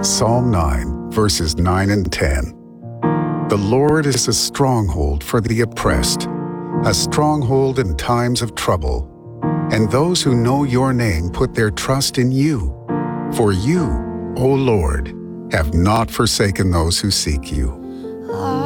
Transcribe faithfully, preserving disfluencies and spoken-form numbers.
Psalm nine, verses nine and ten. The Lord is a stronghold for the oppressed, a stronghold in times of trouble. And those who know your name put their trust in you. For you, O Lord, have not forsaken those who seek you.